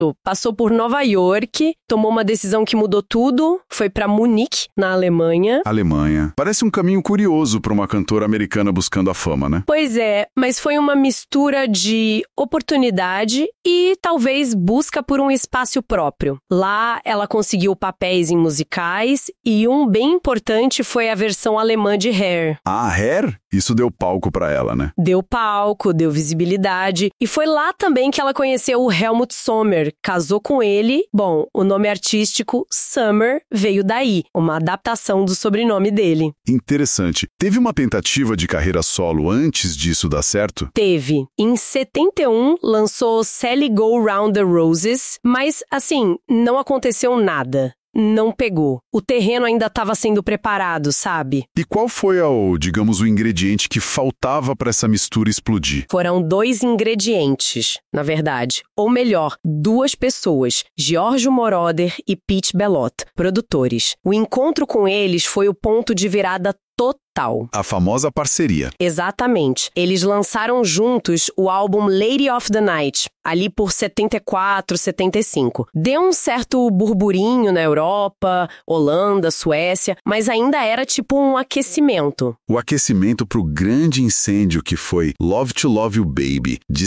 Passou por Nova York, tomou uma decisão que mudou tudo, foi pra Munique, na Alemanha. Alemanha. Parece um caminho curioso para uma cantora americana buscando a fama, né? Pois é, mas foi uma mistura de oportunidade e talvez busca por um espaço próprio. Lá, ela conseguiu papéis em musicais e um bem importante foi a versão alemã de Hair. Ah, Hair? Isso deu palco para ela, né? Deu palco, deu visibilidade e foi lá também que ela conheceu o Helmut Sommer, casou com ele. Bom, o nome artístico Summer veio daí, uma adaptação do sobrenome dele. Interessante. Teve uma tentativa de carreira solo antes disso dar certo? Teve. Em 71, lançou Sally Go Round the Roses, mas, assim, não aconteceu nada. Não pegou. O terreno ainda estava sendo preparado, sabe? E qual foi, digamos, o ingrediente que faltava para essa mistura explodir? Foram 2 ingredientes, na verdade. Ou melhor, 2 pessoas, Giorgio Moroder e Pete Bellotte, produtores. O encontro com eles foi o ponto de virada total. A famosa parceria. Exatamente. Eles lançaram juntos o álbum Lady of the Night, ali por 74, 75. Deu um certo burburinho na Europa, Holanda, Suécia, mas ainda era tipo um aquecimento. O aquecimento para o grande incêndio que foi Love to Love You Baby, de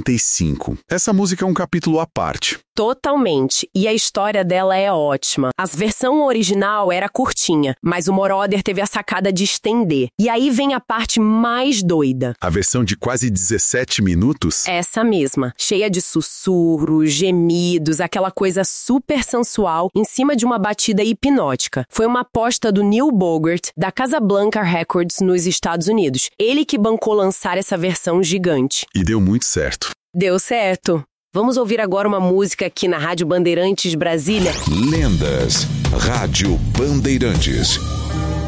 75. Essa música é um capítulo à parte. Totalmente. E a história dela é ótima. A versão original era curtinha, mas o Moroder teve a sacada de estender. E aí vem a parte mais doida. A versão de quase 17 minutos? Essa mesma. Cheia de sussurros, gemidos, aquela coisa super sensual em cima de uma batida hipnótica. Foi uma aposta do Neil Bogart, da Casablanca Records, nos Estados Unidos. Ele que bancou lançar essa versão gigante. E deu muito certo. Deu certo. Vamos ouvir agora uma música aqui na Rádio Bandeirantes Brasília. Lendas. Rádio Bandeirantes.